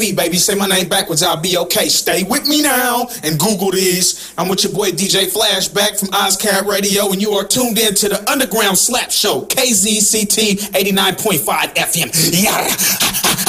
Baby, say my name backwards, I'll be okay. Stay with me now and Google this. I'm with your boy DJ Flashback from OzCat Radio, and you are tuned in to the Underground Slap Show, KZCT 89.5 FM. Yada.